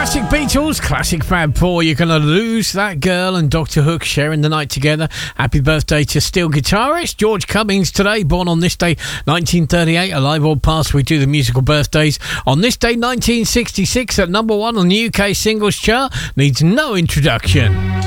Classic Beatles, classic Fab Four. You're gonna lose that girl and Dr. Hook sharing the night together. Happy birthday to steel guitarist George Cummings today, born on this day 1938. Alive or past, we do the musical birthdays. On this day 1966, at number one on the UK singles chart, needs no introduction.